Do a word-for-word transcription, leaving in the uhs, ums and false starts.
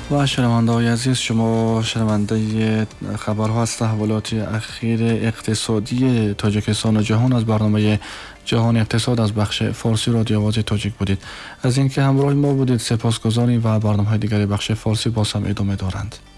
و شنونده‌های عزیز، شما شنونده خبرها از تحولات اخیر اقتصادی تاجیکستان و جهان از برنامه جهان اقتصاد از بخش فارسی رادیو آواز تاجیک بودید. از اینکه همراه ما بودید سپاسگزاریم و برنامه‌های دیگری بخش فارسی باز هم ادامه دارند.